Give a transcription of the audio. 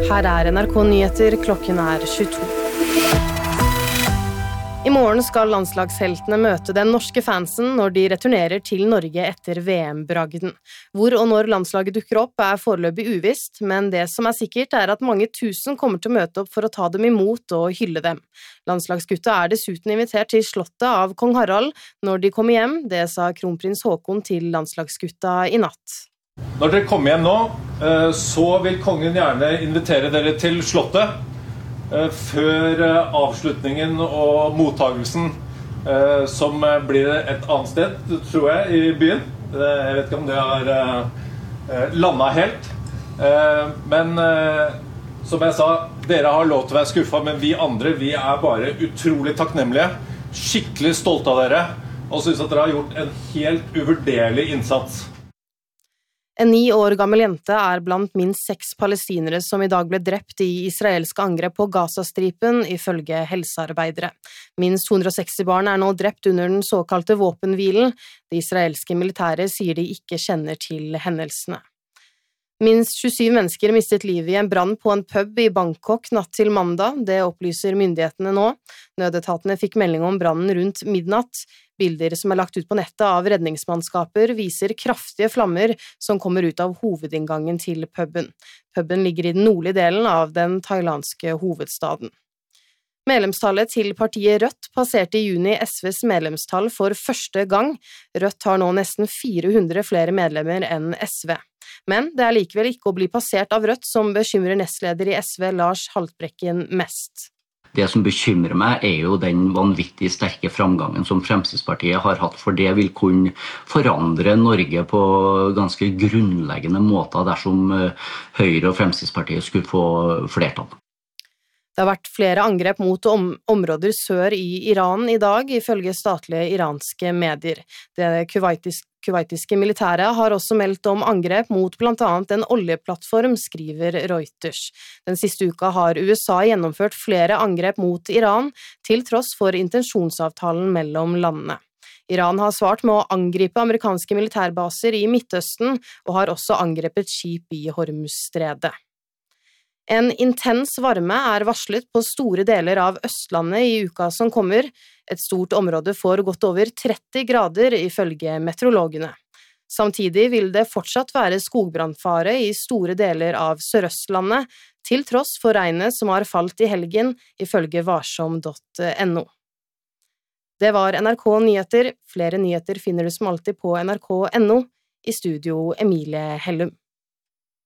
Her NRK Nyheter, klokken 22. I morgen skal landslagsheltene møte den norske fansen når de returnerer til Norge etter VM-bragden. Hvor og når landslaget dukker opp foreløpig uvisst, men det som sikkert at mange tusen kommer til å møte opp for å ta dem imot og hylle dem. Landslagsgutta dessuten invitert til slottet av kong Harald når de kommer hjem, det sa kronprins Haakon til landslagsgutta i natt. Når dere kommer hjem nå, så vil kongen gjerne invitere dere til slottet før avslutningen og mottagelsen, som blir et annet sted, tror jeg, i byen. Jeg vet ikke om det har landet helt. Men som jeg sa, dere har lov til å være skuffet, men vi andre, vi bare utrolig takknemlige, skikkelig stolte av dere, og synes at dere har gjort en helt uvurderlig innsats. En 9 år gammel jente blant minst 6 palestinere som i dag ble drept i israelske angrep på Gazastripen, ifølge helsearbeidere. Minst 260 barn nå drept under den såkalte våpenhvilen. Det israelske militæret sier de ikke kjenner til hendelsene. Minst 27 mennesker mistet livet i en brann på en pub i Bangkok natt til mandag. Det opplyser myndighetene nå. Nødetatene fikk melding om brannen rundt midnatt. Bilder som lagt ut på nettet av redningsmannskaper viser kraftige flammer som kommer ut av hovedinngangen til puben. Puben ligger i den nordlige delen av den thailandske hovedstaden. Medlemstallet til partiet Rødt passerte i juni SVs medlemstall for første gang. Rødt har nå nesten 400 flere medlemmer enn SV. Men det likevel ikke å bli passert av Rødt som bekymrer nestleder i SV Lars Haltbrekken mest. Det som bekymrer meg jo den vanvittig sterke framgangen som Fremskrittspartiet har hatt, for det vil kunne forandre Norge på ganske grunnleggende måter dersom Høyre og Fremskrittspartiet skulle få flertall. Det har vært flere angrep mot områder sør i Iran i dag, ifølge statlige iranske medier. Det kuwaitiske militæret har også meldt om angrep mot blant annet en oljeplattform, skriver Reuters. Den siste uka har USA gjennomført flere angrep mot Iran, til tross for intensjonsavtalen mellom landene. Iran har svart med å angripe amerikanske militærbaser i Midtøsten, og har også angrepet skip i Hormuzstredet. En intens varme varslet på store deler av Østlandet i uka som kommer. Et stort område får godt over 30 grader ifølge meteorologene. Samtidig vil det fortsatt være skogbrannfare i store deler av Sørøstlandet, til tross for regnet som har falt i helgen, ifølge varsom.no. Det var NRK Nyheter. Flere nyheter finner du som alltid på nrk.no. I studio Emilie Hellum.